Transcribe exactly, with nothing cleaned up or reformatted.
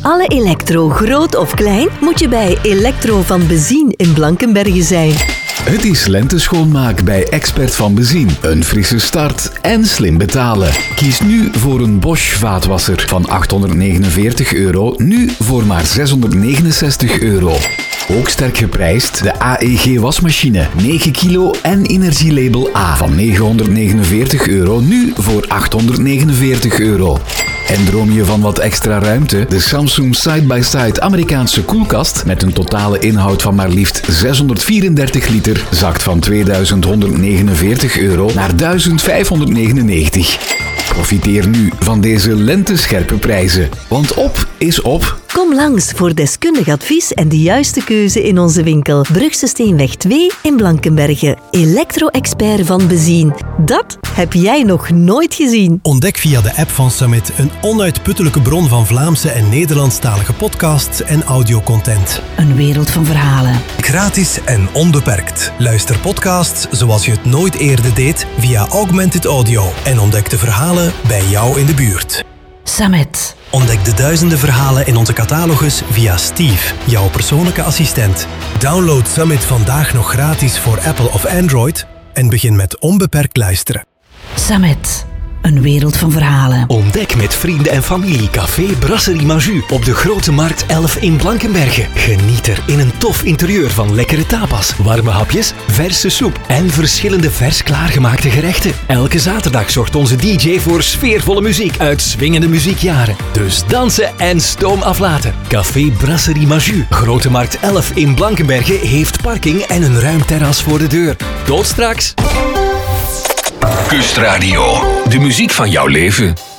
alle elektro, groot of klein, moet je bij Elektro van Bezien in Blankenberge zijn. Het is lenteschoonmaak bij Expert van Bezien. Een frisse start en slim betalen. Kies nu voor een Bosch vaatwasser van achthonderdnegenenveertig euro, nu voor maar zeshonderdnegenenzestig euro. Ook sterk geprijsd de A E G wasmachine, negen kilo en energielabel A van negenhonderdnegenenveertig euro, nu voor achthonderdnegenenveertig euro. En droom je van wat extra ruimte? De Samsung Side-by-Side Amerikaanse koelkast met een totale inhoud van maar liefst zeshonderdvierendertig liter zakt van tweeduizend honderdnegenenveertig euro naar duizend vijfhonderdnegenennegentig. Profiteer nu van deze lentescherpe prijzen, want op is op. Kom langs voor deskundig advies en de juiste keuze in onze winkel. Brugse Steenweg twee in Blankenberge. Elektro-expert van Bezien. Dat heb jij nog nooit gezien. Ontdek via de app van Summit een onuitputtelijke bron van Vlaamse en Nederlandstalige podcasts en audiocontent. Een wereld van verhalen. Gratis en onbeperkt. Luister podcasts zoals je het nooit eerder deed via Augmented Audio en ontdek de verhalen bij jou in de buurt. Summit. Ontdek de duizenden verhalen in onze catalogus via Steve, jouw persoonlijke assistent. Download Summit vandaag nog gratis voor Apple of Android en begin met onbeperkt luisteren. Summit. Een wereld van verhalen. Ontdek met vrienden en familie Café Brasserie Maju op de Grote Markt elf in Blankenberge. Geniet er in een tof interieur van lekkere tapas, warme hapjes, verse soep en verschillende vers klaargemaakte gerechten. Elke zaterdag zorgt onze D J voor sfeervolle muziek uit swingende muziekjaren. Dus dansen en stoom aflaten. Café Brasserie Maju, Grote Markt elf in Blankenberge heeft parking en een ruim terras voor de deur. Tot straks! Kustradio, de muziek van jouw leven.